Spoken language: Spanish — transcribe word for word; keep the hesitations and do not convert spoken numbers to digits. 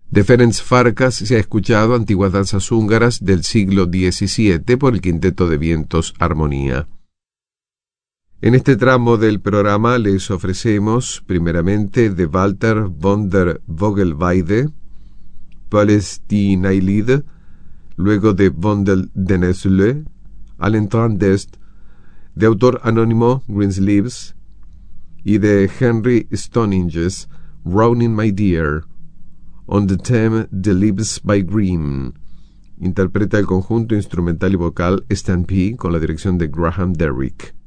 De Ferenc Farkas se ha escuchado Antiguas danzas húngaras del siglo diecisiete por el Quinteto de Vientos Armonía. En este tramo del programa les ofrecemos primeramente de Walter von der Vogelweide, Palästinenlied, luego de Vondel Denezle, Allentrand d'Est, de autor anónimo Greensleeves, y de Henry Stoninges, Rowning My Dear, on the theme The Leaves by Green. Interpreta el conjunto instrumental y vocal Stan P. con la dirección de Graham Derrick.